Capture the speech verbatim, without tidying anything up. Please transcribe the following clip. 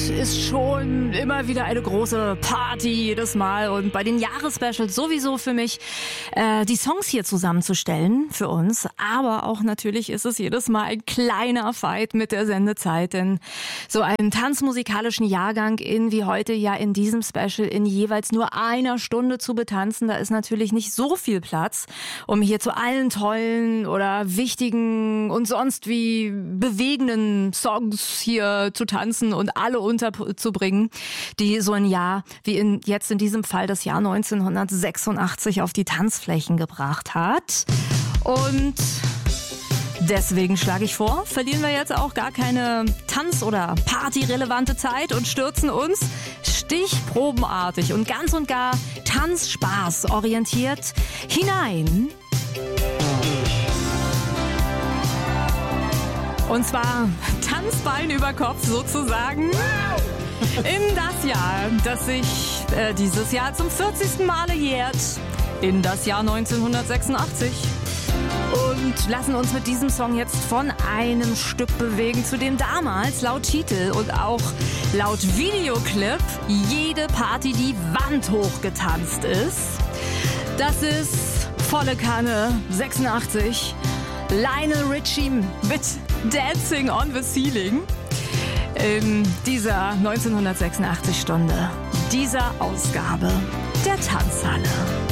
ist schon immer wieder eine große Party jedes Mal und bei den Jahresspecials sowieso für mich, äh, die Songs hier zusammenzustellen für uns. Aber auch natürlich ist es jedes Mal ein kleiner Fight mit der Sendezeit, denn so einen tanzmusikalischen Jahrgang in wie heute ja in diesem Special in jeweils nur einer Stunde zu betanzen, da ist natürlich nicht so viel Platz, um hier zu allen tollen oder wichtigen und sonst wie bewegenden Songs hier zu tanzen und alle unterzubringen, die so ein Jahr wie in jetzt in diesem Fall das Jahr neunzehnhundertsechsundachtzig auf die Tanzflächen gebracht hat. Und deswegen schlage ich vor, verlieren wir jetzt auch gar keine Tanz- oder Party-relevante Zeit und stürzen uns stichprobenartig und ganz und gar Tanzspaß orientiert hinein. Und zwar Tanzbein über Kopf sozusagen in das Jahr, das sich äh, dieses Jahr zum vierzigsten Male jährt, in das Jahr neunzehnhundertsechsundachtzig. Und lassen uns mit diesem Song jetzt von einem Stück bewegen, zu dem damals laut Titel und auch laut Videoclip jede Party die Wand hochgetanzt ist. Das ist volle Kanne sechsundachtzig. Lionel Richie mit Dancing on the Ceiling in dieser neunzehnhundertsechsundachtzig Stunde, dieser Ausgabe der Tanzhalle.